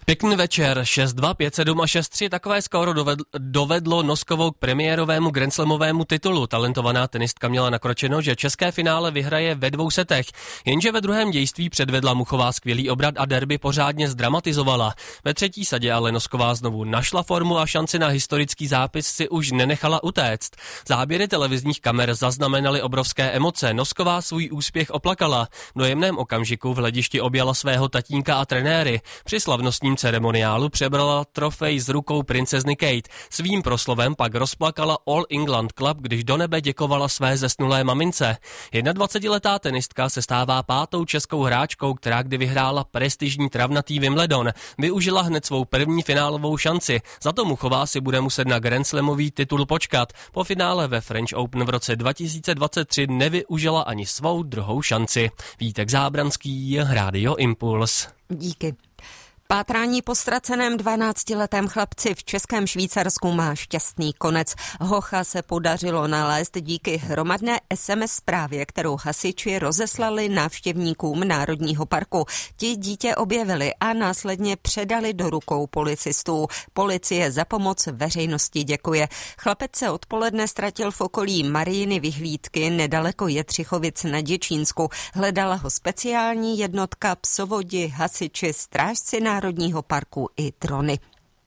Pěkný večer, 6-2, 5-7 a 6-3, takové skóro dovedlo Noskovou k premiérovému grandslamovému titulu. Talentovaná tenistka měla nakročeno, že české finále vyhraje ve 2 setech, jenže ve druhém dějství předvedla Muchová skvělý obrat a derby pořádně zdramatizovala. Ve třetí sadě ale Nosková znovu našla formu a šanci na historický zápis si už nenechala utéct. Záběry televizních kamer zaznamenaly obrovské emoce, Nosková svůj úspěch oplakala. V dojemném okamžiku v hledišti objala svého tatínka a trenéry. Při slavnostním ceremoniálu přebrala trofej z rukou princezny Kate. Svým proslovem pak rozplakala All England Club, když do nebe děkovala své zesnulé mamince. 21letá tenistka se stává 5. českou hráčkou, která kdy vyhrála prestižní travnatý Wimbledon. Využila hned svou první finálovou šanci. Za to Muchová si bude muset na grandslamový titul počkat. Po finále ve French Open v roce 2023 nevyužila ani svou druhou šanci. Vítek Zábranský, Rádio Impuls. Díky. Pátrání po ztraceném 12letém chlapci v Českém Švýcarsku má šťastný konec. Hocha se podařilo nalézt díky hromadné SMS zprávě, kterou hasiči rozeslali návštěvníkům Národního parku. Ti dítě objevili a následně předali do rukou policistů. Policie za pomoc veřejnosti děkuje. Chlapec se odpoledne ztratil v okolí Marijiny vyhlídky nedaleko Jetřichovic na Děčínsku. Hledala ho speciální jednotka, psovodi, hasiči, strážci Národního parku i drony.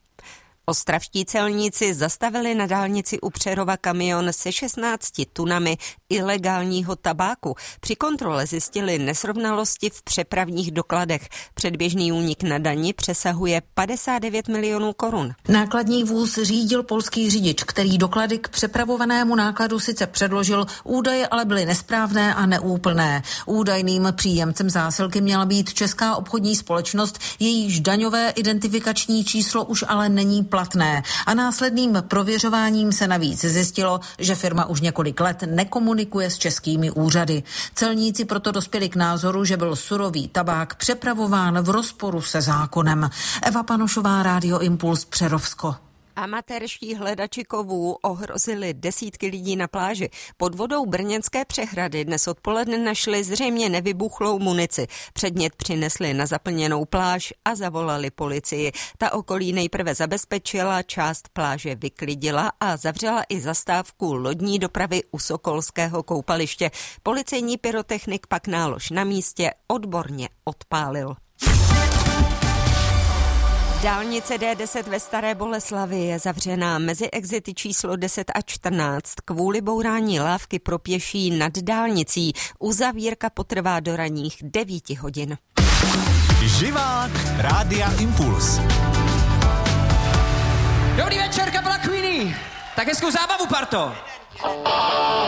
Ostravští celníci zastavili na dálnici u Přerova kamion se 16 tunami ilegálního tabáku. Při kontrole zjistili nesrovnalosti v přepravních dokladech. Předběžný únik na dani přesahuje 59 milionů korun. Nákladní vůz řídil polský řidič, který doklady k přepravovanému nákladu sice předložil, údaje ale byly nesprávné a neúplné. Údajným příjemcem zásilky měla být česká obchodní společnost, jejíž daňové identifikační číslo už ale není platné. A následným prověřováním se navíc zjistilo, že firma už několik let nekomunikuje s českými úřady. Celníci proto dospěli k názoru, že byl surový tabák přepravován v rozporu se zákonem. Eva Panošová, Rádio Impuls, Přerovsko. Amatérští hledači kovů ohrozili desítky lidí na pláži. Pod vodou Brněnské přehrady dnes odpoledne našli zřejmě nevybuchlou munici. Předmět přinesli na zaplněnou pláž a zavolali policii. Ta okolí nejprve zabezpečila, část pláže vyklidila a zavřela i zastávku lodní dopravy u Sokolského koupaliště. Policejní pyrotechnik pak nálož na místě odborně odpálil. Dálnice D10 ve Staré Boleslavi je zavřená mezi exity číslo 10 a 14 kvůli bourání lávky pro pěší nad dálnicí. Uzavírka potrvá do ranních 9 hodin. Živák Rádia Impuls. Dobrý večer, kapela Queenie. Tak hezkou zábavu, parto.